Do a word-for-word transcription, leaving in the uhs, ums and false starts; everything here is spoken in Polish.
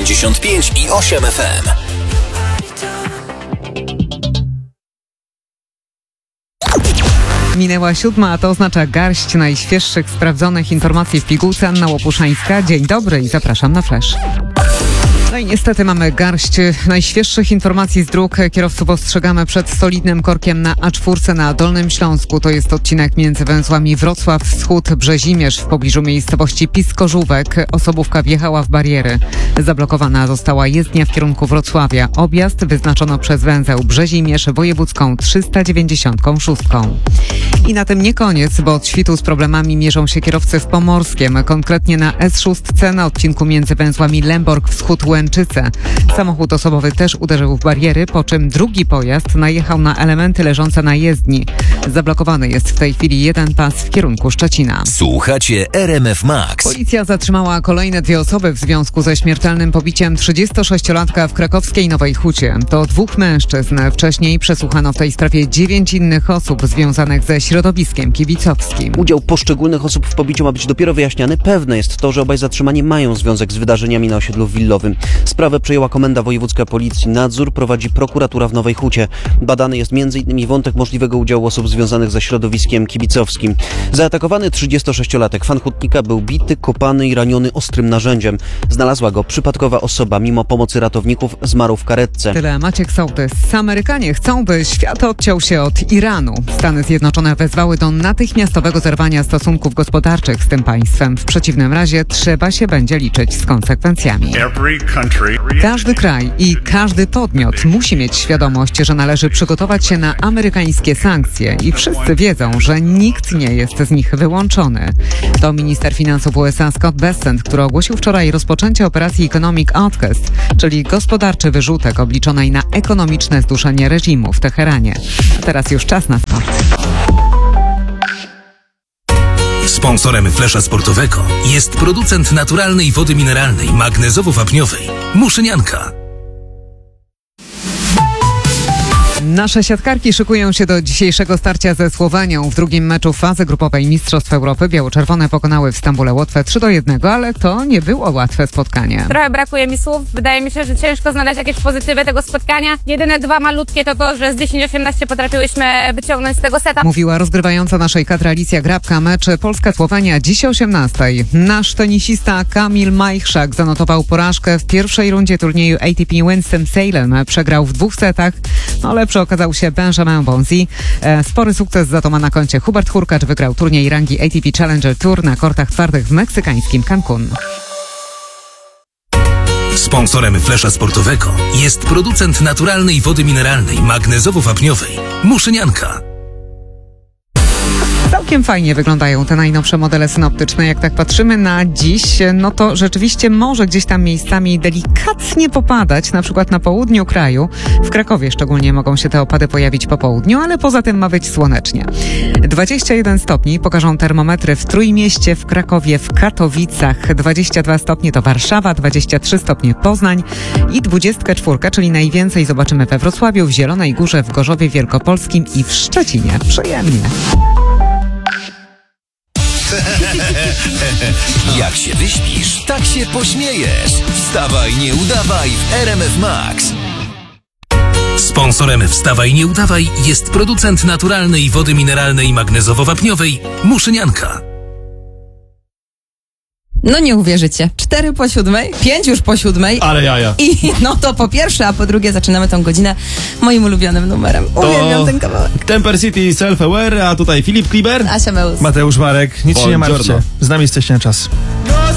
dziewięćdziesiąt pięć i osiem F M. Minęła siódma, a to oznacza garść najświeższych, sprawdzonych informacji w pigułce. Anna Łopuszańska. Dzień dobry i zapraszam na Flash. No i niestety mamy garść najświeższych informacji z dróg. Kierowców ostrzegamy przed solidnym korkiem na A cztery na Dolnym Śląsku. To jest odcinek między węzłami Wrocław Wschód, Brzezimierz w pobliżu miejscowości Piskożówek. Osobówka wjechała w bariery. Zablokowana została jezdnia w kierunku Wrocławia. Objazd wyznaczono przez węzeł Brzezimierz wojewódzką trzysta dziewięćdziesiąt sześć. I na tym nie koniec, bo od świtu z problemami mierzą się kierowcy w Pomorskiem, konkretnie na S sześć na odcinku między węzłami Lęborg Wschód Łęczyce. Samochód osobowy też uderzył w bariery, po czym drugi pojazd najechał na elementy leżące na jezdni. Zablokowany jest w tej chwili jeden pas w kierunku Szczecina. Słuchacie R M F Max. Policja zatrzymała kolejne dwie osoby w związku ze śmiertelnym pobiciem trzydziestosześciolatka w krakowskiej Nowej Hucie. To dwóch mężczyzn. Wcześniej przesłuchano w tej sprawie dziewięć innych osób związanych ze środowiskiem kibicowskim. Udział poszczególnych osób w pobiciu ma być dopiero wyjaśniany. Pewne jest to, że obaj zatrzymani mają związek z wydarzeniami na osiedlu Willowym. Sprawę przejęła Komenda Wojewódzka Policji. Nadzór prowadzi prokuratura w Nowej Hucie. Badany jest między innymi wątek możliwego udziału osób związanych ze środowiskiem kibicowskim. Zaatakowany trzydziestosześciolatek fan hutnika był bity, kopany i raniony ostrym narzędziem. Znalazła go przypadkowa osoba. Mimo pomocy ratowników zmarł w karetce. Tyle Maciek Sołtys. Amerykanie chcą, by świat odciął się od Iranu. Stany Zjednoczone wezwały do natychmiastowego zerwania stosunków gospodarczych z tym państwem. W przeciwnym razie trzeba się będzie liczyć z konsekwencjami. Każdy kraj i każdy podmiot musi mieć świadomość, że należy przygotować się na amerykańskie sankcje i wszyscy wiedzą, że nikt nie jest z nich wyłączony. To minister finansów U S A Scott Bessent, który ogłosił wczoraj rozpoczęcie operacji Economic Outcast, czyli gospodarczy wyrzutek obliczonej na ekonomiczne zduszenie reżimu w Teheranie. A teraz już czas na sport. Sponsorem Flesza Sportowego jest producent naturalnej wody mineralnej magnezowo-wapniowej Muszynianka. Nasze siatkarki szykują się do dzisiejszego starcia ze Słowenią. W drugim meczu fazy grupowej Mistrzostw Europy biało-czerwone pokonały w Stambule Łotwę trzy do jednego, ale to nie było łatwe spotkanie. Trochę brakuje mi słów. Wydaje mi się, że ciężko znaleźć jakieś pozytywy tego spotkania. Jedyne dwa malutkie to to, że z dziesięć osiemnaście potrafiłyśmy wyciągnąć z tego seta. Mówiła rozgrywająca naszej kadry Alicja Grabka. Mecz Polska-Słowenia dziś o osiemnastej. Nasz tenisista Kamil Majchrzak zanotował porażkę w pierwszej rundzie turnieju A T P Winston-Salem. Przegrał w dwóch setach, ale przy okazał się Benjamin Bonzi. E, spory sukces za to ma na koncie Hubert Hurkacz. Wygrał turniej rangi A T P Challenger Tour na kortach twardych w meksykańskim Cancun. Sponsorem Flesza Sportowego jest producent naturalnej wody mineralnej magnezowo-wapniowej Muszynianka. Całkiem fajnie wyglądają te najnowsze modele synoptyczne. Jak tak patrzymy na dziś, no to rzeczywiście może gdzieś tam miejscami delikatnie popadać, na przykład na południu kraju. W Krakowie szczególnie mogą się te opady pojawić po południu, ale poza tym ma być słonecznie. dwadzieścia jeden stopni pokażą termometry w Trójmieście, w Krakowie, w Katowicach. dwadzieścia dwa stopnie to Warszawa, dwadzieścia trzy stopnie Poznań i dwadzieścia cztery, czyli najwięcej zobaczymy we Wrocławiu, w Zielonej Górze, w Gorzowie Wielkopolskim i w Szczecinie. Przyjemnie. Jak się wyśpisz, tak się pośmiejesz. Wstawaj, nie udawaj w R M F Max. Sponsorem Wstawaj Nie Udawaj jest producent naturalnej wody mineralnej magnezowo-wapniowej Muszynianka. No nie uwierzycie. Cztery po siódmej, pięć już po siódmej. Ale jaja. I no to po pierwsze, a po drugie zaczynamy tą godzinę moim ulubionym numerem. Uwielbiam ten kawałek. Temper City Self-Aware, a tutaj Filip Kliber. Asia Meus. Mateusz Marek. Nic się nie martwcie. Z nami jesteście na czas.